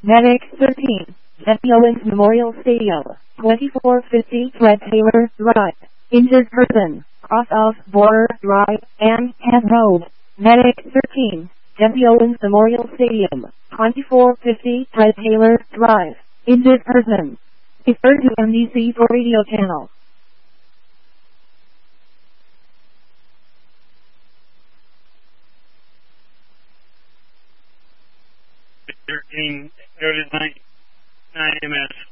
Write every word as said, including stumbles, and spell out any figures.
Medic thirteen, Jesse Owens Memorial Stadium, twenty-four fifty Fred Taylor Drive. Injured person, cross off Borer Drive and Head Road. Medic thirteen, Jesse Owens Memorial Stadium, twenty-four fifty Fred Taylor Drive. Injured person. Refer to M D C for radio channel. thirteen, go to nine, nine M S.